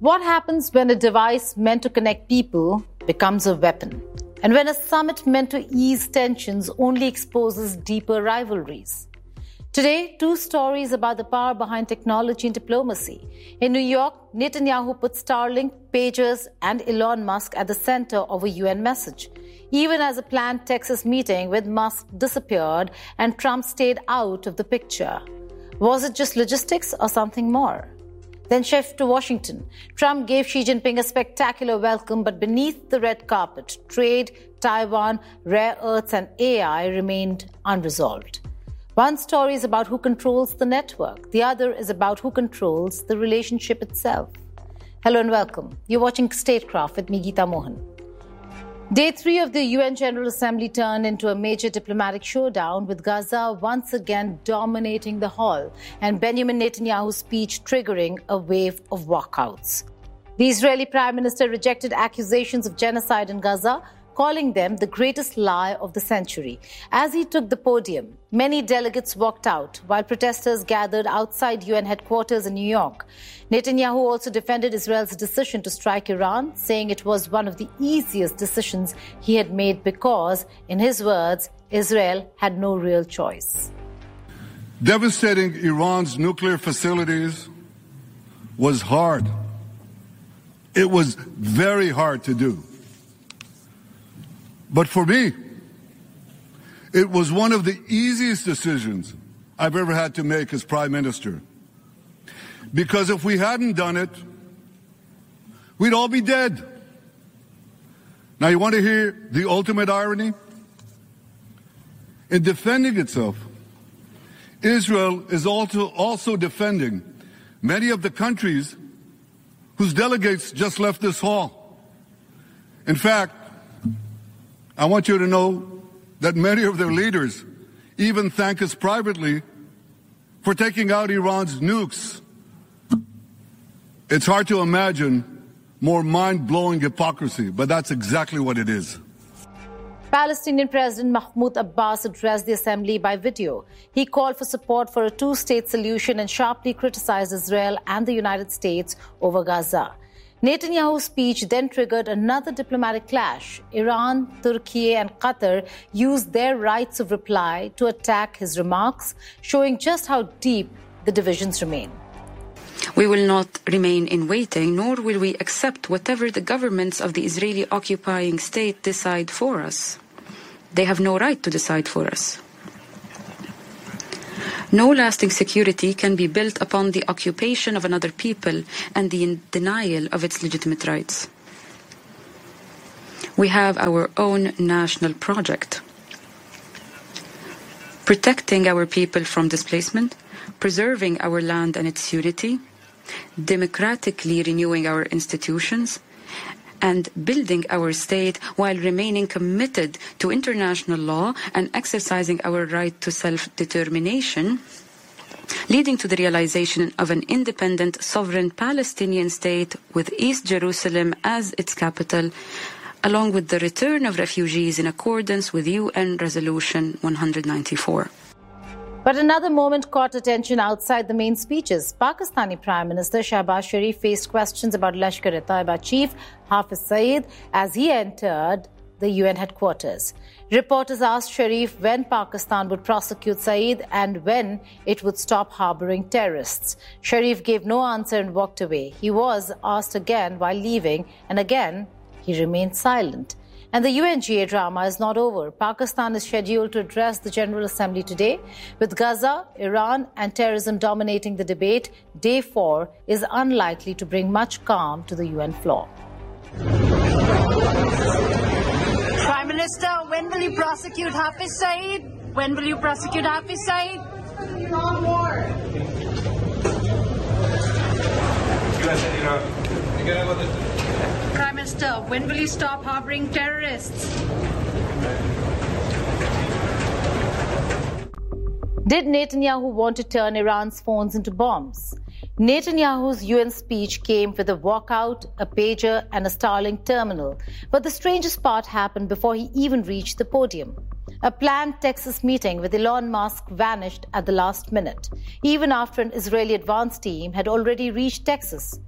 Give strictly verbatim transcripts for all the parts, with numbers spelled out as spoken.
What happens when a device meant to connect people becomes a weapon? And when a summit meant to ease tensions only exposes deeper rivalries? Today, two stories about the power behind technology and diplomacy. In New York, Netanyahu put Starlink, pagers, and Elon Musk at the center of a U N message. Even as a planned Texas meeting with Musk disappeared and Trump stayed out of the picture. Was it just logistics or something more? Then shift to Washington. Trump gave Xi Jinping a spectacular welcome, but beneath the red carpet, trade, Taiwan, rare earths, and A I remained unresolved. One story is about who controls the network. The other is about who controls the relationship itself. Hello and welcome. You're watching Statecraft with me, Geeta Mohan. Day three of the U N General Assembly turned into a major diplomatic showdown, with Gaza once again dominating the hall and Benjamin Netanyahu's speech triggering a wave of walkouts. The Israeli Prime Minister rejected accusations of genocide in Gaza, calling them the greatest lie of the century. As he took the podium, many delegates walked out while protesters gathered outside U N headquarters in New York. Netanyahu also defended Israel's decision to strike Iran, saying it was one of the easiest decisions he had made because, in his words, Israel had no real choice. Devastating Iran's nuclear facilities was hard. It was very hard to do. But for me, it was one of the easiest decisions I've ever had to make as Prime Minister. Because if we hadn't done it, we'd all be dead. Now, you want to hear the ultimate irony? In defending itself, Israel is also, also defending many of the countries whose delegates just left this hall. In fact, I want you to know that many of their leaders even thank us privately for taking out Iran's nukes. It's hard to imagine more mind-blowing hypocrisy, but that's exactly what it is. Palestinian President Mahmoud Abbas addressed the assembly by video. He called for support for a two-state solution and sharply criticized Israel and the United States over Gaza. Netanyahu's speech then triggered another diplomatic clash. Iran, Turkey, and Qatar used their rights of reply to attack his remarks, showing just how deep the divisions remain. We will not remain in waiting, nor will we accept whatever the governments of the Israeli occupying state decide for us. They have no right to decide for us. No lasting security can be built upon the occupation of another people and the denial of its legitimate rights. We have our own national project. Protecting our people from displacement, preserving our land and its unity, democratically renewing our institutions, and building our state while remaining committed to international law and exercising our right to self-determination, leading to the realization of an independent, sovereign Palestinian state with East Jerusalem as its capital, along with the return of refugees in accordance with U N Resolution one ninety-four. But another moment caught attention outside the main speeches. Pakistani Prime Minister Shehbaz Sharif faced questions about Lashkar-e-Taiba chief Hafiz Saeed as he entered the U N headquarters. Reporters asked Sharif when Pakistan would prosecute Saeed and when it would stop harboring terrorists. Sharif gave no answer and walked away. He was asked again while leaving, and again he remained silent. And the U N G A drama is not over. Pakistan is scheduled to address the General Assembly today. With Gaza, Iran, and terrorism dominating the debate, day four is unlikely to bring much calm to the U N floor. Prime Minister, when will you prosecute Hafiz Saeed? When will you prosecute Hafiz Saeed? Iran war. Prime Minister, when will you stop harboring terrorists? Did Netanyahu want to turn Iran's phones into bombs? Netanyahu's U N speech came with a walkout, a pager, and a Starlink terminal. But the strangest part happened before he even reached the podium. A planned Texas meeting with Elon Musk vanished at the last minute, even after an Israeli advance team had already reached Texas.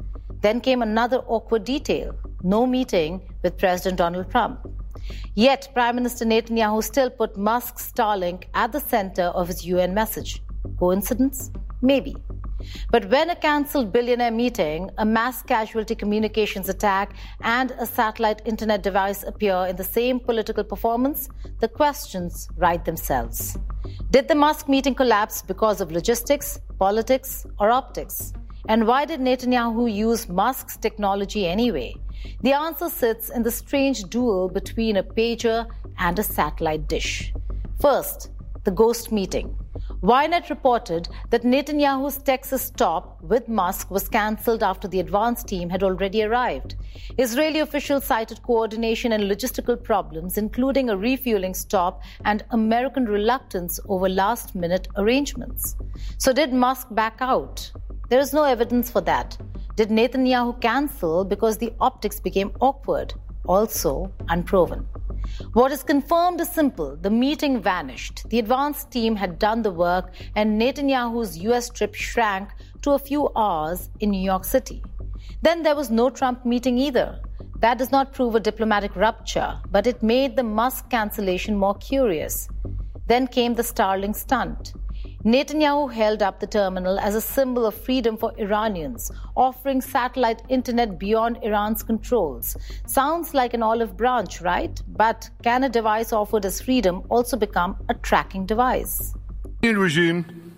Then came another awkward detail: no meeting with President Donald Trump. Yet, Prime Minister Netanyahu still put Musk's Starlink at the center of his U N message. Coincidence? Maybe. But when a cancelled billionaire meeting, a mass casualty communications attack, and a satellite internet device appear in the same political performance, the questions write themselves. Did the Musk meeting collapse because of logistics, politics, or optics? And why did Netanyahu use Musk's technology anyway? The answer sits in the strange duel between a pager and a satellite dish. First, the ghost meeting. Ynet reported that Netanyahu's Texas stop with Musk was cancelled after the advance team had already arrived. Israeli officials cited coordination and logistical problems, including a refueling stop and American reluctance over last-minute arrangements. So did Musk back out? There is no evidence for that. Did Netanyahu cancel because the optics became awkward? Also unproven. What is confirmed is simple. The meeting vanished. The advance team had done the work, and Netanyahu's U S trip shrank to a few hours in New York City. Then there was no Trump meeting either. That does not prove a diplomatic rupture, but it made the Musk cancellation more curious. Then came the Starlink stunt. Netanyahu held up the terminal as a symbol of freedom for Iranians, offering satellite internet beyond Iran's controls. Sounds like an olive branch, right? But can a device offered as freedom also become a tracking device? The Iranian regime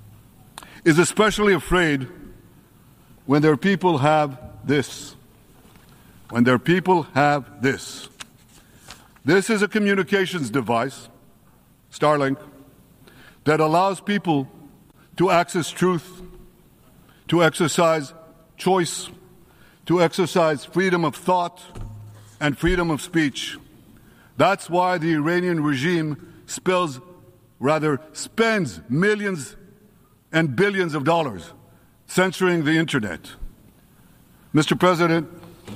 is especially afraid when their people have this. When their people have this. This is a communications device, Starlink, that allows people to access truth, to exercise choice, to exercise freedom of thought and freedom of speech. That's why the Iranian regime spills, rather spends millions and billions of dollars censoring the internet. Mister President,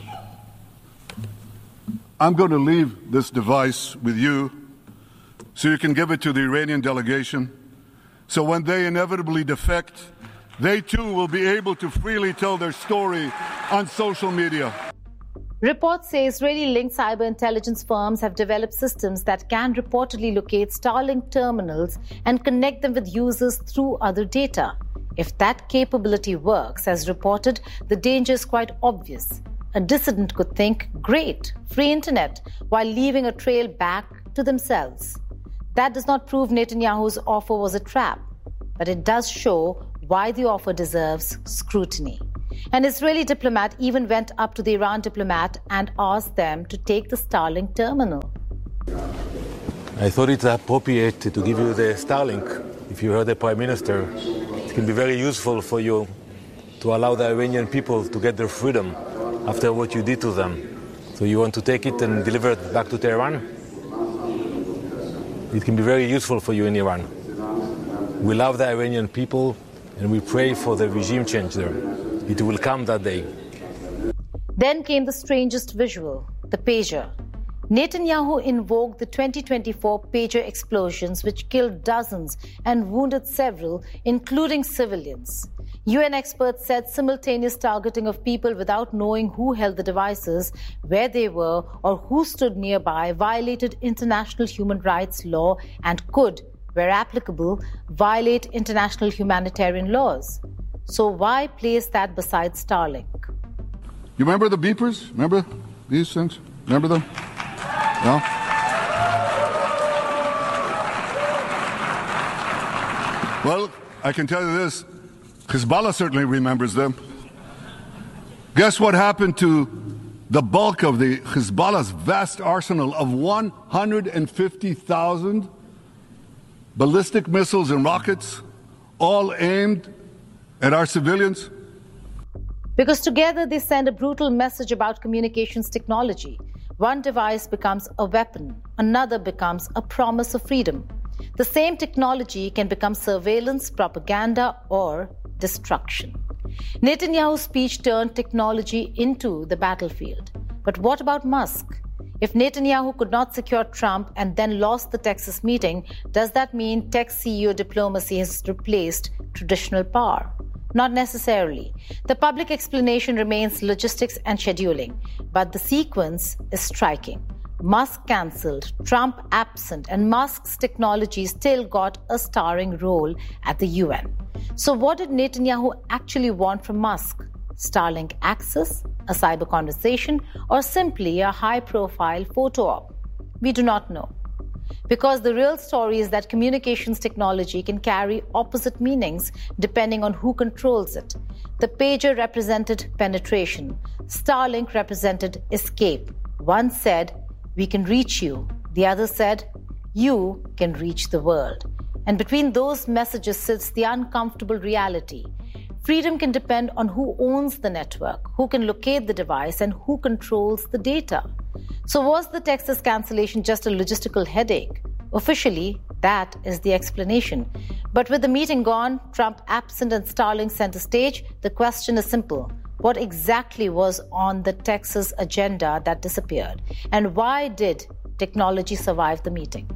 I'm going to leave this device with you so you can give it to the Iranian delegation, so when they inevitably defect, they too will be able to freely tell their story on social media. Reports say Israeli-linked cyber intelligence firms have developed systems that can reportedly locate Starlink terminals and connect them with users through other data. If that capability works, as reported, the danger is quite obvious. A dissident could think, great, free internet, while leaving a trail back to themselves. That does not prove Netanyahu's offer was a trap, but it does show why the offer deserves scrutiny. An Israeli diplomat even went up to the Iran diplomat and asked them to take the Starlink terminal. I thought it's appropriate to give you the Starlink. If you heard the Prime Minister, it can be very useful for you to allow the Iranian people to get their freedom after what you did to them. So you want to take it and deliver it back to Tehran? It can be very useful for you in Iran. We love the Iranian people and we pray for the regime change there. It will come that day. Then came the strangest visual, the pager. Netanyahu invoked the twenty twenty-four pager explosions which killed dozens and wounded several, including civilians. U N experts said simultaneous targeting of people without knowing who held the devices, where they were, or who stood nearby violated international human rights law and could, where applicable, violate international humanitarian laws. So why place that beside Starlink? You remember the beepers? Remember these things? Remember them? No? Well, I can tell you this. Hezbollah certainly remembers them. Guess what happened to the bulk of the Hezbollah's vast arsenal of one hundred fifty thousand ballistic missiles and rockets, all aimed at our civilians? Because together they send a brutal message about communications technology. One device becomes a weapon, another becomes a promise of freedom. The same technology can become surveillance, propaganda, or destruction. Netanyahu's speech turned technology into the battlefield. But what about Musk? If Netanyahu could not secure Trump and then lost the Texas meeting, does that mean tech C E O diplomacy has replaced traditional power? Not necessarily. The public explanation remains logistics and scheduling, but the sequence is striking. Musk cancelled, Trump absent, and Musk's technology still got a starring role at the U N. So what did Netanyahu actually want from Musk? Starlink access, a cyber conversation, or simply a high-profile photo op? We do not know. Because the real story is that communications technology can carry opposite meanings depending on who controls it. The pager represented penetration. Starlink represented escape. One said, "We can reach you." The other said, "You can reach the world." And between those messages sits the uncomfortable reality. Freedom can depend on who owns the network, who can locate the device, and who controls the data. So was the Texas cancellation just a logistical headache? Officially, that is the explanation. But with the meeting gone, Trump absent, and Starlink center stage, the question is simple. What exactly was on the Texas agenda that disappeared? And why did technology survive the meeting?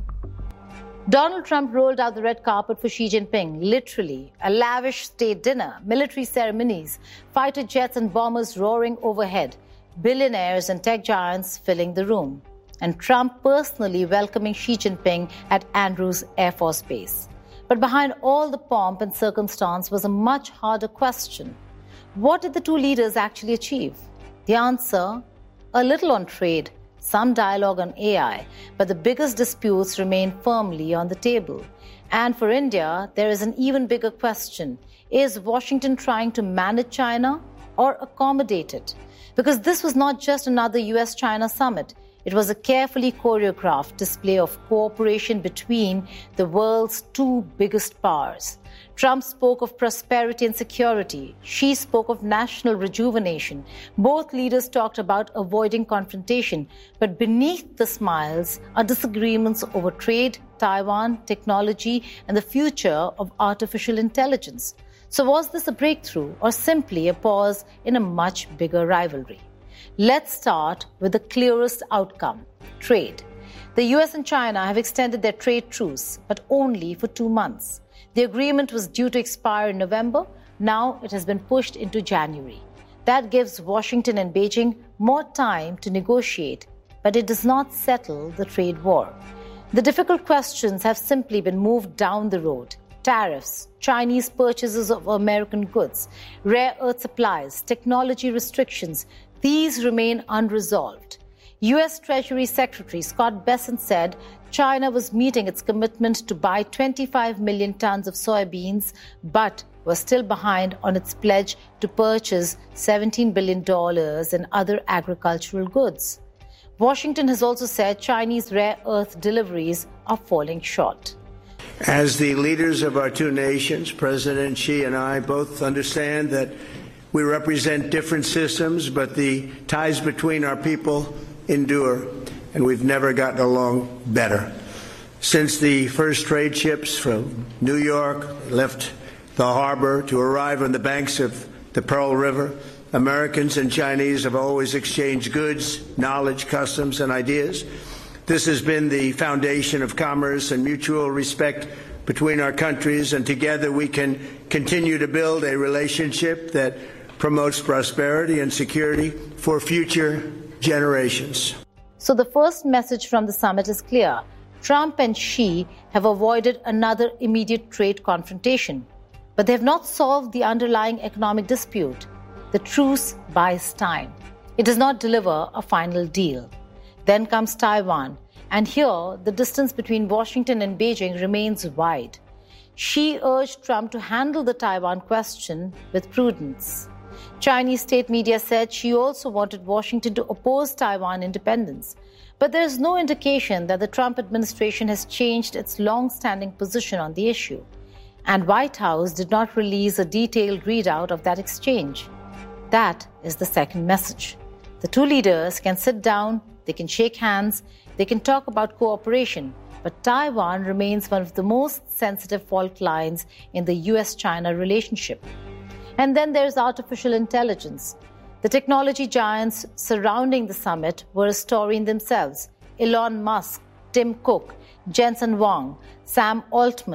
Donald Trump rolled out the red carpet for Xi Jinping, literally. A lavish state dinner, military ceremonies, fighter jets and bombers roaring overhead, billionaires and tech giants filling the room, and Trump personally welcoming Xi Jinping at Andrews Air Force Base. But behind all the pomp and circumstance was a much harder question. What did the two leaders actually achieve? The answer? A little on trade, some dialogue on A I, but the biggest disputes remain firmly on the table. And for India, there is an even bigger question. Is Washington trying to manage China or accommodate it? Because this was not just another U S China summit. It was a carefully choreographed display of cooperation between the world's two biggest powers. Trump spoke of prosperity and security. Xi spoke of national rejuvenation. Both leaders talked about avoiding confrontation. But beneath the smiles are disagreements over trade, Taiwan, technology, and the future of artificial intelligence. So was this a breakthrough or simply a pause in a much bigger rivalry? Let's start with the clearest outcome, trade. The U S and China have extended their trade truce, but only for two months. The agreement was due to expire in November. Now it has been pushed into January. That gives Washington and Beijing more time to negotiate, but it does not settle the trade war. The difficult questions have simply been moved down the road. Tariffs, Chinese purchases of American goods, rare earth supplies, technology restrictions, these remain unresolved. U S Treasury Secretary Scott Bessent said China was meeting its commitment to buy twenty-five million tons of soybeans, but was still behind on its pledge to purchase seventeen billion dollars in other agricultural goods. Washington has also said Chinese rare earth deliveries are falling short. As the leaders of our two nations, President Xi and I both understand that we represent different systems, but the ties between our people endure, and we've never gotten along better. Since the first trade ships from New York left the harbor to arrive on the banks of the Pearl River, Americans and Chinese have always exchanged goods, knowledge, customs, and ideas. This has been the foundation of commerce and mutual respect between our countries, and together we can continue to build a relationship that promotes prosperity and security for future generations. So the first message from the summit is clear. Trump and Xi have avoided another immediate trade confrontation, but they have not solved the underlying economic dispute. The truce buys time. It does not deliver a final deal. Then comes Taiwan, and here the distance between Washington and Beijing remains wide. Xi urged Trump to handle the Taiwan question with prudence. Chinese state media said she also wanted Washington to oppose Taiwan independence. But there is no indication that the Trump administration has changed its long-standing position on the issue. And White House did not release a detailed readout of that exchange. That is the second message. The two leaders can sit down, they can shake hands, they can talk about cooperation, but Taiwan remains one of the most sensitive fault lines in the U S China relationship. And then there's artificial intelligence. The technology giants surrounding the summit were a story in themselves. Elon Musk, Tim Cook, Jensen Huang, Sam Altman.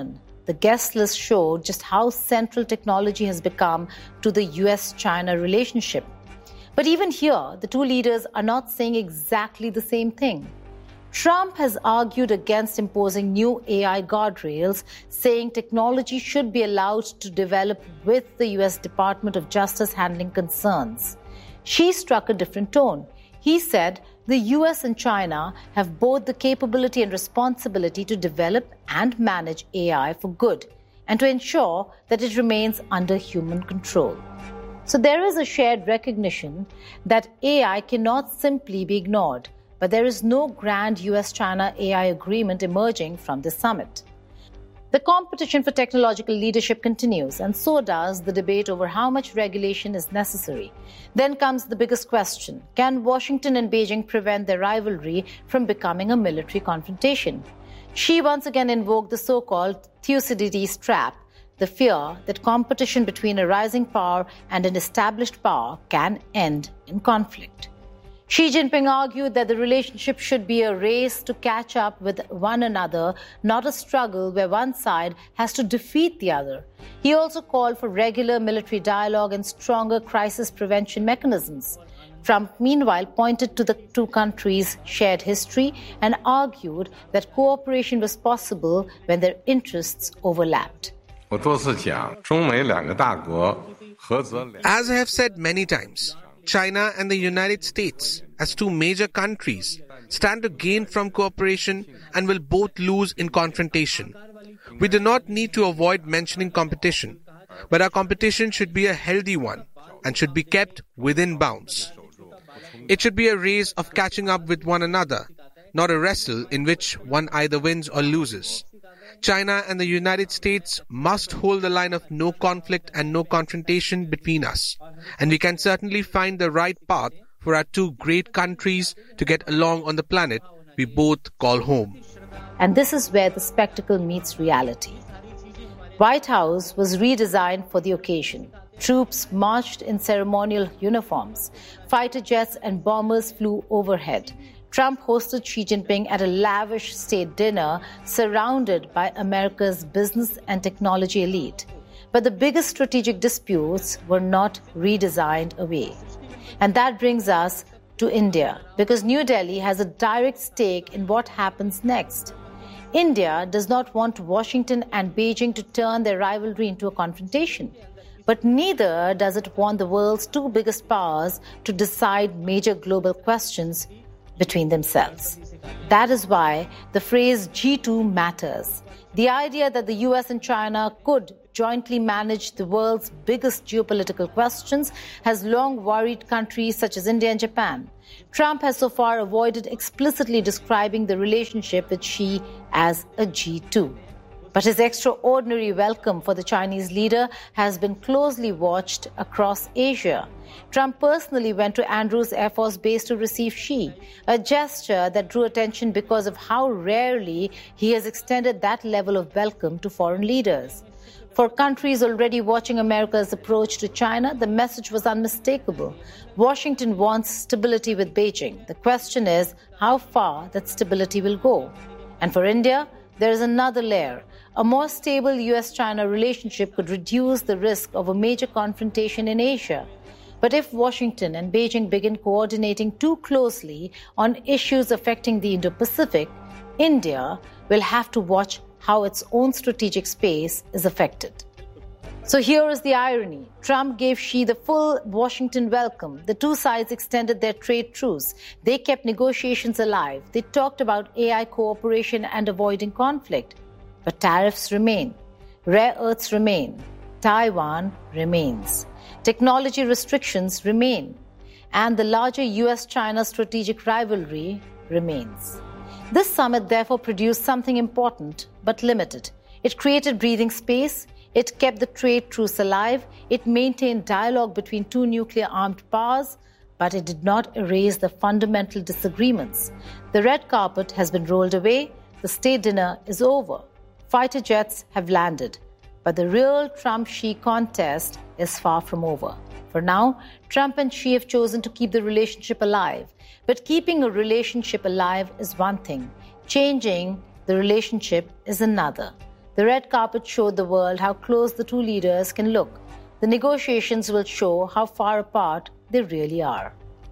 the guest list showed just how central technology has become to the U S China relationship. But even here, the two leaders are not saying exactly the same thing. Trump has argued against imposing new A I guardrails, saying technology should be allowed to develop with the U S Department of Justice handling concerns. Xi struck a different tone. He said the U S and China have both the capability and responsibility to develop and manage A I for good and to ensure that it remains under human control. So there is a shared recognition that A I cannot simply be ignored, but there is no grand U S China A I agreement emerging from this summit. The competition for technological leadership continues, and so does the debate over how much regulation is necessary. Then comes the biggest question: can Washington and Beijing prevent their rivalry from becoming a military confrontation? Xi once again invoked the so-called Thucydides trap, the fear that competition between a rising power and an established power can end in conflict. Xi Jinping argued that the relationship should be a race to catch up with one another, not a struggle where one side has to defeat the other. He also called for regular military dialogue and stronger crisis prevention mechanisms. Trump, meanwhile, pointed to the two countries' shared history and argued that cooperation was possible when their interests overlapped. As I have said many times, China and the United States, as two major countries, stand to gain from cooperation and will both lose in confrontation. We do not need to avoid mentioning competition, but our competition should be a healthy one and should be kept within bounds. It should be a race of catching up with one another, not a wrestle in which one either wins or loses. China and the United States must hold the line of no conflict and no confrontation between us. And we can certainly find the right path for our two great countries to get along on the planet we both call home. And this is where the spectacle meets reality. White House was redesigned for the occasion. Troops marched in ceremonial uniforms. Fighter jets and bombers flew overhead. Trump hosted Xi Jinping at a lavish state dinner surrounded by America's business and technology elite. But the biggest strategic disputes were not redesigned away. And that brings us to India, because New Delhi has a direct stake in what happens next. India does not want Washington and Beijing to turn their rivalry into a confrontation. But neither does it want the world's two biggest powers to decide major global questions between themselves. That is why the phrase G two matters. The idea that the U S and China could jointly manage the world's biggest geopolitical questions has long worried countries such as India and Japan. Trump has so far avoided explicitly describing the relationship with Xi as a G two. But his extraordinary welcome for the Chinese leader has been closely watched across Asia. Trump personally went to Andrews Air Force Base to receive Xi, a gesture that drew attention because of how rarely he has extended that level of welcome to foreign leaders. For countries already watching America's approach to China, the message was unmistakable. Washington wants stability with Beijing. The question is how far that stability will go. And for India, there is another layer. A more stable U S China relationship could reduce the risk of a major confrontation in Asia. But if Washington and Beijing begin coordinating too closely on issues affecting the Indo-Pacific, India will have to watch how its own strategic space is affected. So here is the irony. Trump gave Xi the full Washington welcome. The two sides extended their trade truce. They kept negotiations alive. They talked about A I cooperation and avoiding conflict. But tariffs remain. Rare earths remain. Taiwan remains. Technology restrictions remain. And the larger U S China strategic rivalry remains. This summit therefore produced something important but limited. It created breathing space. It kept the trade truce alive. It maintained dialogue between two nuclear-armed powers, but it did not erase the fundamental disagreements. The red carpet has been rolled away. The state dinner is over. Fighter jets have landed. But the real Trump-Xi contest is far from over. For now, Trump and Xi have chosen to keep the relationship alive. But keeping a relationship alive is one thing. Changing the relationship is another. The red carpet showed the world how close the two leaders can look. The negotiations will show how far apart they really are.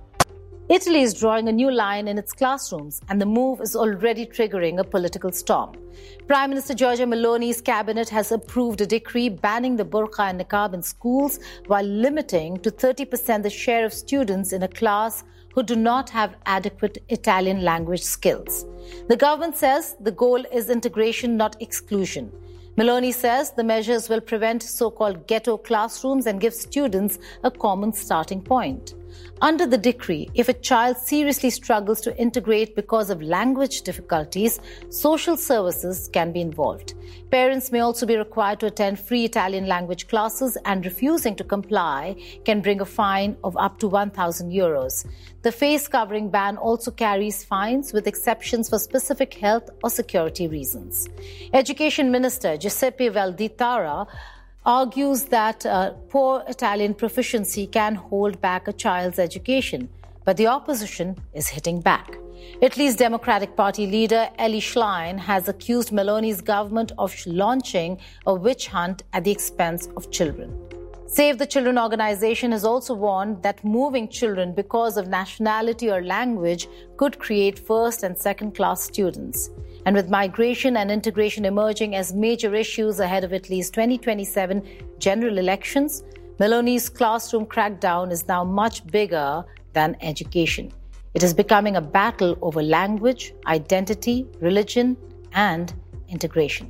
Italy is drawing a new line in its classrooms, and the move is already triggering a political storm. Prime Minister Giorgia Meloni's cabinet has approved a decree banning the burqa and niqab in schools while limiting to thirty percent the share of students in a class who do not have adequate Italian language skills. The government says the goal is integration, not exclusion. Meloni says the measures will prevent so-called ghetto classrooms and give students a common starting point. Under the decree, if a child seriously struggles to integrate because of language difficulties, social services can be involved. Parents may also be required to attend free Italian language classes, and refusing to comply can bring a fine of up to one thousand euros. The face covering ban also carries fines with exceptions for specific health or security reasons. Education Minister Giuseppe Valditara argues that uh, poor Italian proficiency can hold back a child's education, but the opposition is hitting back. Italy's Democratic Party leader Elly Schlein has accused Meloni's government of launching a witch hunt at the expense of children. Save the Children organization has also warned that moving children because of nationality or language could create first and second class students. And with migration and integration emerging as major issues ahead of Italy's twenty twenty-seven general elections, Meloni's classroom crackdown is now much bigger than education. It is becoming a battle over language, identity, religion, and integration.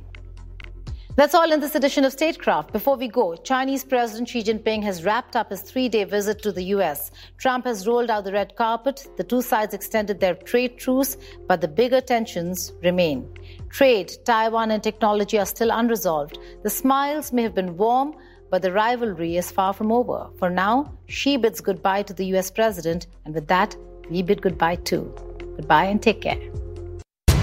That's all in this edition of Statecraft. Before we go, Chinese President Xi Jinping has wrapped up his three-day visit to the U S. Trump has rolled out the red carpet. The two sides extended their trade truce, but the bigger tensions remain. Trade, Taiwan, and technology are still unresolved. The smiles may have been warm, but the rivalry is far from over. For now, Xi bids goodbye to the U S president, and with that, we bid goodbye too. Goodbye and take care.